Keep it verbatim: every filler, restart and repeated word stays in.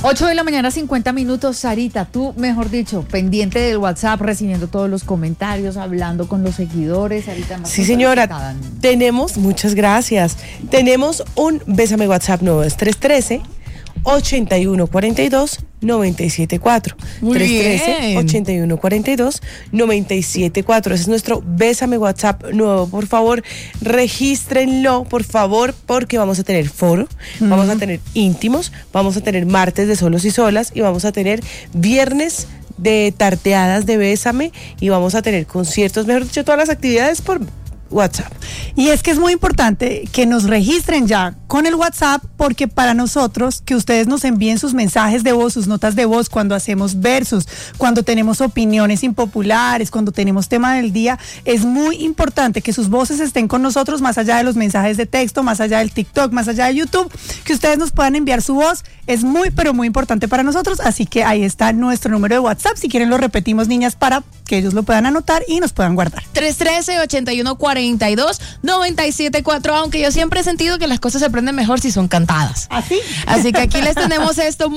ocho de la mañana, cincuenta minutos. Sarita, tú, mejor dicho, pendiente del WhatsApp, recibiendo todos los comentarios, hablando con los seguidores. Sarita, más sí, señora, tenemos, muchas gracias. Tenemos un Bésame WhatsApp nuevo, es tres uno tres, ocho uno cuatro dos, nueve siete cuatro. Muy tres uno tres, bien. ocho uno cuatro dos, nueve siete cuatro. Ese es nuestro Bésame WhatsApp nuevo. Por favor, regístrenlo, por favor, porque vamos a tener foro, mm. vamos a tener íntimos, vamos a tener martes de solos y solas y vamos a tener viernes de tarteadas de Bésame y vamos a tener conciertos, mejor dicho, todas las actividades por WhatsApp. Y es que es muy importante que nos registren ya con el WhatsApp, porque para nosotros, que ustedes nos envíen sus mensajes de voz, sus notas de voz cuando hacemos versus, cuando tenemos opiniones impopulares, cuando tenemos tema del día, es muy importante que sus voces estén con nosotros, más allá de los mensajes de texto, más allá del TikTok, más allá de YouTube, que ustedes nos puedan enviar su voz, es muy, pero muy importante para nosotros, así que ahí está nuestro número de WhatsApp, si quieren lo repetimos, niñas, para que ellos lo puedan anotar y nos puedan guardar. tres uno tres, ocho uno cuatro dos, nueve siete cuatro, aunque yo siempre he sentido que las cosas se aprenden mejor si son cantadas. ¿Así? Así que aquí les tenemos esto.